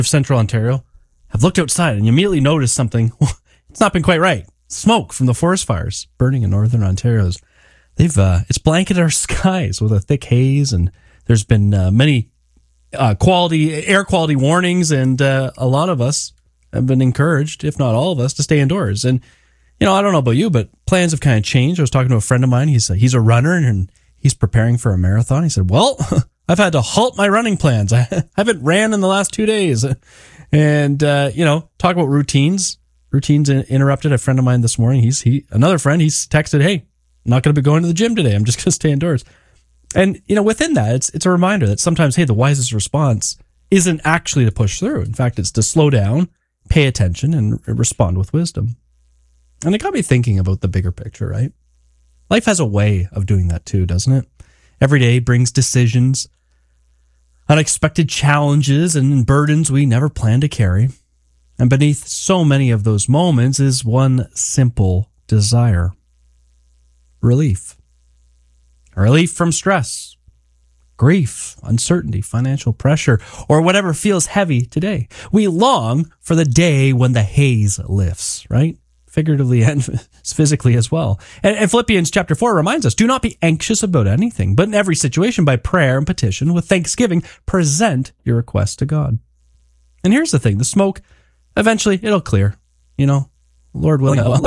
of Central Ontario have looked outside and you immediately notice something. It's not been quite right. Smoke from the forest fires burning in Northern Ontario. It's blanketed our skies with a thick haze, and there's been many air quality warnings, and a lot of us have been encouraged, if not all of us, to stay indoors. And I don't know about you, but plans have kind of changed. I was talking to a friend of mine. He's a runner, and he's preparing for a marathon. He said, "Well, I've had to halt my running plans. I haven't ran in the last 2 days." And talk about routines interrupted. A friend of mine this morning, another friend, he's texted, "Hey, I'm not going to be going to the gym today. I'm just going to stay indoors." And, within that, it's a reminder that sometimes, hey, the wisest response isn't actually to push through. In fact, it's to slow down, pay attention, and respond with wisdom. And it got me thinking about the bigger picture, right? Life has a way of doing that too, doesn't it? Every day brings decisions, unexpected challenges, and burdens we never planned to carry. And beneath so many of those moments is one simple desire: relief. Relief from stress, grief, uncertainty, financial pressure, or whatever feels heavy today. We long for the day when the haze lifts, right? Figuratively and physically as well. And Philippians chapter 4 reminds us, do not be anxious about anything, but in every situation by prayer and petition with thanksgiving, present your request to God. And here's the thing, the smoke, eventually it'll clear, Lord willing.